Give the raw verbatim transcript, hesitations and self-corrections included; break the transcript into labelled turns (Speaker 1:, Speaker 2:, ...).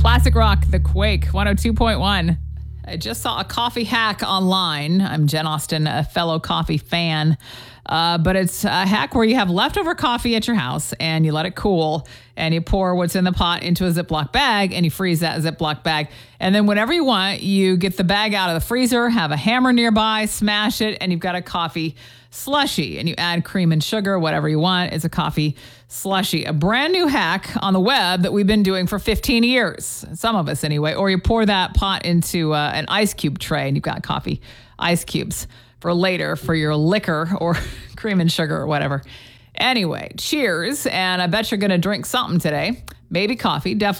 Speaker 1: Classic Rock, The Quake, one oh two point one. I just saw a coffee hack online. I'm Jen Austen, a fellow coffee fan. Uh, but it's a hack where you have leftover coffee at your house and you let it cool and you pour what's in the pot into a Ziploc bag and you freeze that Ziploc bag. And then whenever you want, you get the bag out of the freezer, have a hammer nearby, smash it, and you've got a coffee slushy. And you add cream and sugar, whatever you want. It's a coffee slushy. A brand new hack on the web that we've been doing for fifteen years. Some of us anyway. Or you pour that pot into uh, an ice cube tray and you've got coffee ice cubes for later for your liquor or cream and sugar or whatever. Anyway, cheers. And I bet you're going to drink something today. Maybe coffee. Definitely.